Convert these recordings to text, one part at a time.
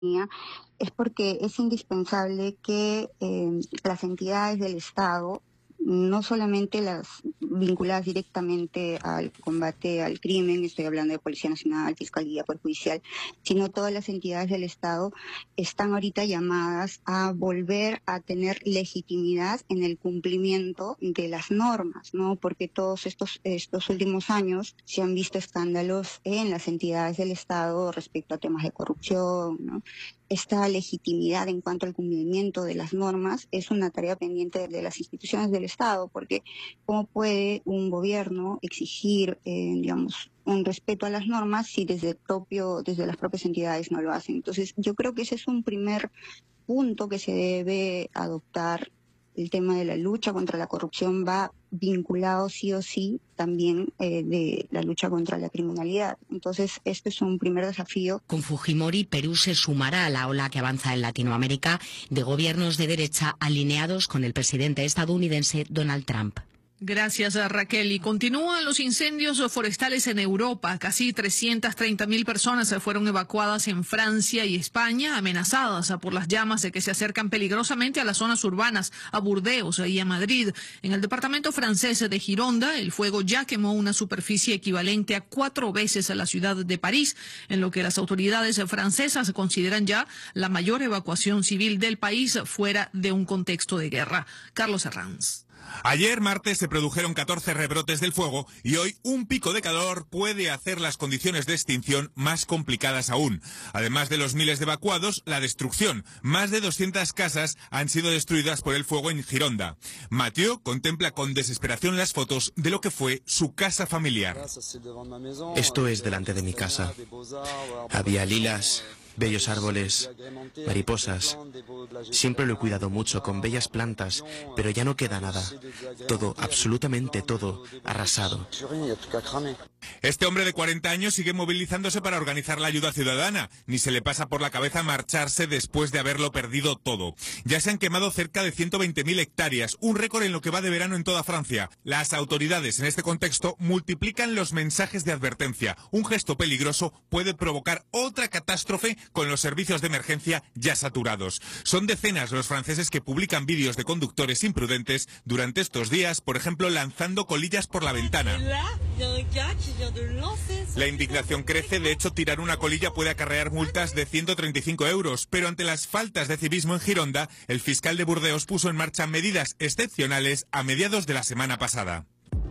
es porque es indispensable que las entidades del Estado, no solamente las vinculadas directamente al combate al crimen, estoy hablando de Policía Nacional, Fiscalía, Poder Judicial, sino todas las entidades del Estado están ahorita llamadas a volver a tener legitimidad en el cumplimiento de las normas, ¿no? Porque todos estos últimos años se han visto escándalos en las entidades del Estado respecto a temas de corrupción, ¿no? Esta legitimidad en cuanto al cumplimiento de las normas es una tarea pendiente de las instituciones del Estado, porque ¿cómo puede un gobierno exigir, un respeto a las normas si desde las propias entidades no lo hacen? Entonces, yo creo que ese es un primer punto que se debe adoptar. El tema de la lucha contra la corrupción va vinculado sí o sí también de la lucha contra la criminalidad. Entonces, este es un primer desafío. Con Fujimori, Perú se sumará a la ola que avanza en Latinoamérica de gobiernos de derecha alineados con el presidente estadounidense Donald Trump. Gracias, Raquel. Y continúan los incendios forestales en Europa. Casi 330.000 personas fueron evacuadas en Francia y España, amenazadas por las llamas que se acercan peligrosamente a las zonas urbanas, a Burdeos y a Madrid. En el departamento francés de Gironda, el fuego ya quemó una superficie equivalente a 4 veces a la ciudad de París, en lo que las autoridades francesas consideran ya la mayor evacuación civil del país fuera de un contexto de guerra. Carlos Herranz. Ayer, martes, se produjeron 14 rebrotes del fuego y hoy un pico de calor puede hacer las condiciones de extinción más complicadas aún. Además de los miles de evacuados, la destrucción. Más de 200 casas han sido destruidas por el fuego en Gironda. Mathieu contempla con desesperación las fotos de lo que fue su casa familiar. Esto es delante de mi casa. Había lilas, bellos árboles, mariposas. Siempre lo he cuidado mucho, con bellas plantas, pero ya no queda nada. Todo, absolutamente todo, arrasado. Este hombre de 40 años sigue movilizándose para organizar la ayuda ciudadana. Ni se le pasa por la cabeza marcharse después de haberlo perdido todo. Ya se han quemado cerca de 120.000 hectáreas, un récord en lo que va de verano en toda Francia. Las autoridades en este contexto multiplican los mensajes de advertencia. Un gesto peligroso puede provocar otra catástrofe con los servicios de emergencia ya saturados. Son decenas los franceses que publican vídeos de conductores imprudentes durante estos días, por ejemplo, lanzando colillas por la ventana. La indignación crece, de hecho, tirar una colilla puede acarrear multas de 135 euros, pero ante las faltas de civismo en Gironda, el fiscal de Burdeos puso en marcha medidas excepcionales a mediados de la semana pasada.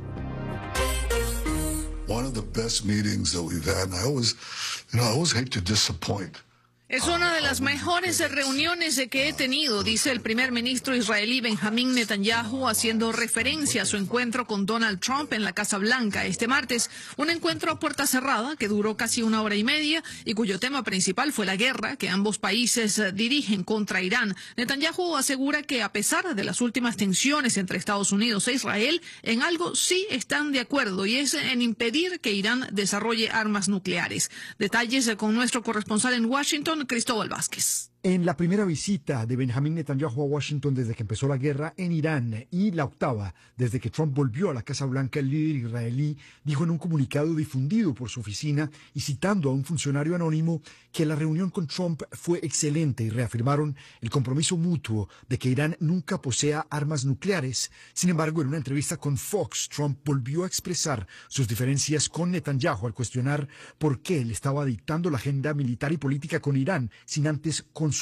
One of the best meetings that we've had, and I always hate to disappoint. Es una de las mejores reuniones que he tenido, dice el primer ministro israelí Benjamín Netanyahu, haciendo referencia a su encuentro con Donald Trump en la Casa Blanca este martes. Un encuentro a puerta cerrada que duró casi 1 hora y media y cuyo tema principal fue la guerra que ambos países dirigen contra Irán. Netanyahu asegura que a pesar de las últimas tensiones entre Estados Unidos e Israel, en algo sí están de acuerdo y es en impedir que Irán desarrolle armas nucleares. Detalles con nuestro corresponsal en Washington, Cristóbal Vázquez. En la primera visita de Benjamín Netanyahu a Washington desde que empezó la guerra en Irán y la octava desde que Trump volvió a la Casa Blanca, el líder israelí dijo en un comunicado difundido por su oficina y citando a un funcionario anónimo que la reunión con Trump fue excelente y reafirmaron el compromiso mutuo de que Irán nunca posea armas nucleares. Sin embargo, en una entrevista con Fox, Trump volvió a expresar sus diferencias con Netanyahu al cuestionar por qué él estaba dictando la agenda militar y política con Irán sin antes consultarlo.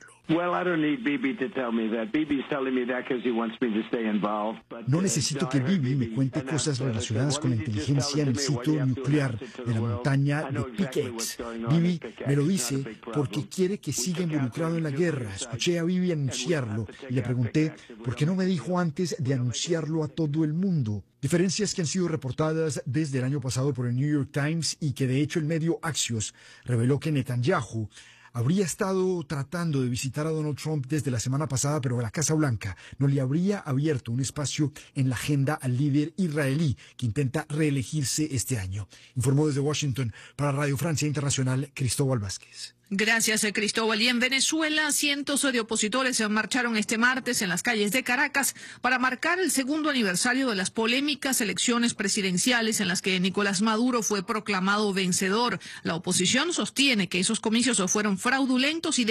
No necesito que Bibi me cuente cosas relacionadas con la inteligencia en el sitio nuclear de la montaña de Pickex. Bibi me lo dice porque quiere que siga involucrado en la guerra. Escuché a Bibi anunciarlo y le pregunté por qué no me dijo antes de anunciarlo a todo el mundo. Diferencias que han sido reportadas desde el año pasado por el New York Times y que de hecho el medio Axios reveló que Netanyahu habría estado tratando de visitar a Donald Trump desde la semana pasada, pero la Casa Blanca no le habría abierto un espacio en la agenda al líder israelí que intenta reelegirse este año. Informó desde Washington para Radio Francia Internacional, Cristóbal Vázquez. Gracias, Cristóbal. Y en Venezuela, cientos de opositores se marcharon este martes en las calles de Caracas para marcar el segundo aniversario de las polémicas elecciones presidenciales en las que Nicolás Maduro fue proclamado vencedor. La oposición sostiene que esos comicios fueron fraudulentos y